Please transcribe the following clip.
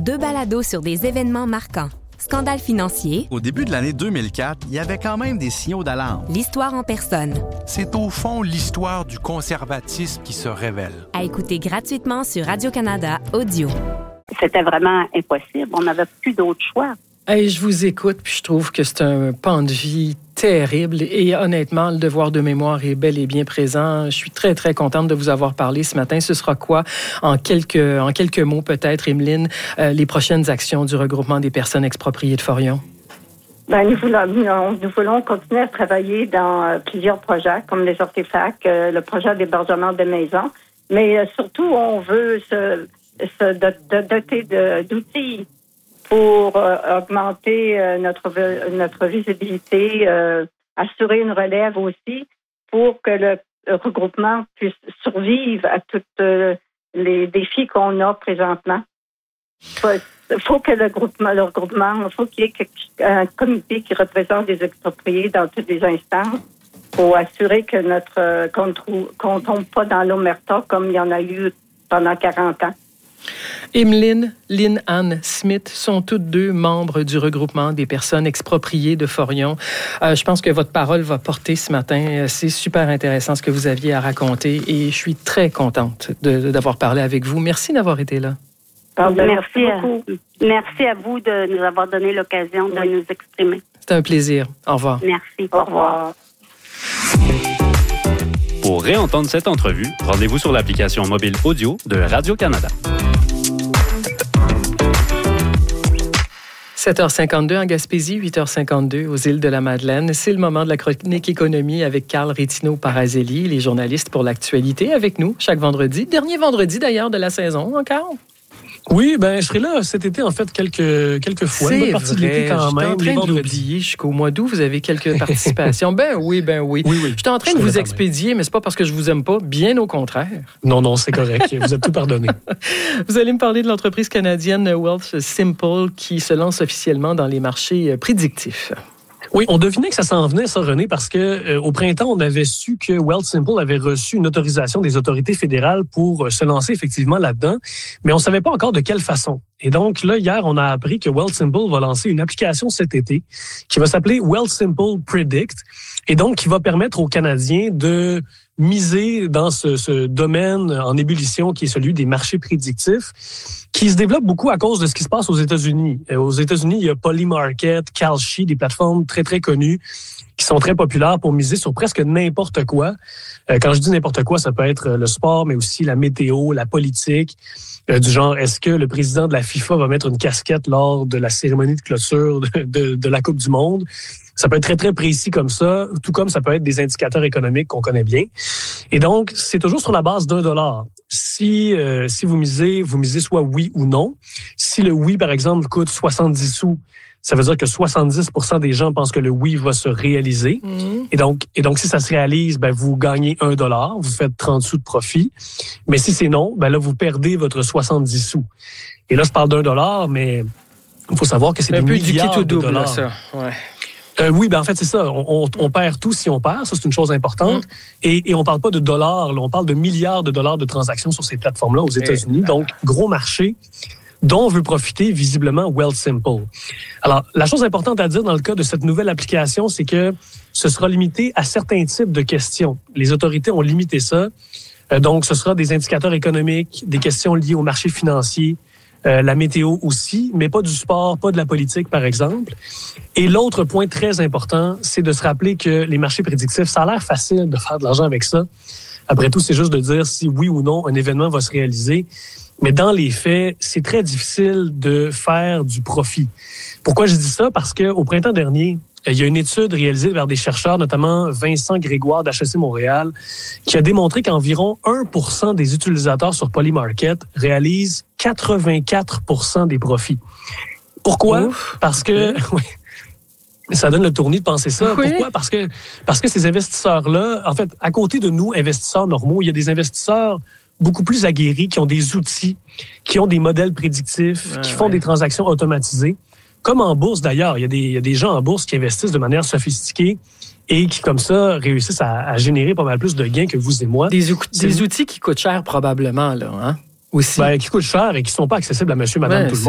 2 balados sur des événements marquants. Scandale financier. Au début de l'année 2004, il y avait quand même des signaux d'alarme. L'histoire en personne. C'est au fond l'histoire du conservatisme qui se révèle. À écouter gratuitement sur Radio-Canada Audio. C'était vraiment impossible. On n'avait plus d'autre choix. Hey, je vous écoute, puis je trouve que c'est un pan de vie terrible. Et honnêtement, le devoir de mémoire est bel et bien présent. Je suis très, très contente de vous avoir parlé ce matin. Ce sera quoi, en quelques mots peut-être, Emeline, les prochaines actions du regroupement des personnes expropriées de Forion? Nous voulons continuer à travailler dans plusieurs projets, comme les artefacts, le projet d'hébergement de maisons. Mais surtout, on veut se doter d'outils pour augmenter notre visibilité, assurer une relève aussi, pour que le regroupement puisse survivre à tous les défis qu'on a présentement. Faut que le regroupement, faut qu'il y ait un comité qui représente les expropriés dans toutes les instances pour assurer que qu'on tombe pas dans l'omerta comme il y en a eu pendant 40 ans. Emeline, Lynn-Anne Smith sont toutes deux membres du regroupement des personnes expropriées de Forion. Je pense que votre parole va porter ce matin. C'est super intéressant ce que vous aviez à raconter et je suis très contente d'avoir parlé avec vous. Merci d'avoir été là. Merci beaucoup. Merci à vous de nous avoir donné l'occasion de nous exprimer. C'était un plaisir. Au revoir. Merci. Au revoir. Pour réentendre cette entrevue, rendez-vous sur l'application mobile audio de Radio-Canada. 7h52 en Gaspésie, 8h52 aux îles de la Madeleine. C'est le moment de la chronique économie avec Carl Rétino-Parazelli, les journalistes pour l'actualité avec nous chaque vendredi. Dernier vendredi d'ailleurs de la saison encore. Oui, je serai là cet été, en fait, quelques fois. C'est une partie vrai, de l'été quand même. J'étais en train de l'oublier. Jusqu'au mois d'août, vous avez quelques participations. Oui. J'étais en train de vous expédier, mais c'est pas parce que je vous aime pas, bien au contraire. Non, c'est correct. Vous êtes tout pardonné. Vous allez me parler de l'entreprise canadienne Wealthsimple qui se lance officiellement dans les marchés prédictifs. Oui, on devinait que ça s'en venait, ça, René, parce que au printemps, on avait su que Wealthsimple avait reçu une autorisation des autorités fédérales pour se lancer effectivement là-dedans, mais on ne savait pas encore de quelle façon. Et donc, là, hier, on a appris que Wealthsimple va lancer une application cet été qui va s'appeler Wealthsimple Predict et donc qui va permettre aux Canadiens de miser dans ce domaine en ébullition qui est celui des marchés prédictifs, qui se développe beaucoup à cause de ce qui se passe aux États-Unis. Aux États-Unis, il y a Polymarket, Kalshi, des plateformes très, très connues qui sont très populaires pour miser sur presque n'importe quoi. Quand je dis n'importe quoi, ça peut être le sport, mais aussi la météo, la politique, du genre, est-ce que le président de la FIFA va mettre une casquette lors de la cérémonie de clôture de la Coupe du Monde? Ça peut être très, très précis comme ça, tout comme ça peut être des indicateurs économiques qu'on connaît bien. Et donc, c'est toujours sur la base d'$1. Si vous misez soit oui ou non. Si le oui, par exemple, coûte 70 sous, ça veut dire que 70% des gens pensent que le oui va se réaliser. Et donc, si ça se réalise, vous gagnez $1, vous faites 30 sous de profit. Mais si c'est non, là, vous perdez votre 70 sous. Et là, je parle $1, mais il faut savoir que c'est des milliards de dollars. Un peu du kit au double, ça. Ouais. Oui, en fait, c'est ça. On perd tout si on perd. Ça, c'est une chose importante. Et on parle pas de dollars, là, on parle de milliards de dollars de transactions sur ces plateformes-là aux États-Unis. Donc, gros marché dont veut profiter visiblement Wealthsimple. Alors, la chose importante à dire dans le cas de cette nouvelle application, c'est que ce sera limité à certains types de questions. Les autorités ont limité ça. Donc, ce sera des indicateurs économiques, des questions liées au marché financier, la météo aussi, mais pas du sport, pas de la politique, par exemple. Et l'autre point très important, c'est de se rappeler que les marchés prédictifs, ça a l'air facile de faire de l'argent avec ça. Après tout, c'est juste de dire si oui ou non un événement va se réaliser. Mais dans les faits, c'est très difficile de faire du profit. Pourquoi je dis ça? Parce qu'au printemps dernier, il y a une étude réalisée par des chercheurs, notamment Vincent Grégoire d'HEC Montréal, qui a démontré qu'environ 1% des utilisateurs sur Polymarket réalisent 84% des profits. Pourquoi? Parce que... Ça donne le tournis de penser ça. Oui. Pourquoi? Parce que ces investisseurs-là, en fait, à côté de nous, investisseurs normaux, il y a des investisseurs beaucoup plus aguerris qui ont des outils, qui ont des modèles prédictifs, qui font des transactions automatisées. Comme en bourse, d'ailleurs. Il y a des gens en bourse qui investissent de manière sophistiquée et qui, comme ça, réussissent à générer pas mal plus de gains que vous et moi. Des outils qui coûtent cher, probablement, là, hein? Aussi. Qui coûtent cher et qui ne sont pas accessibles à monsieur, madame, tout le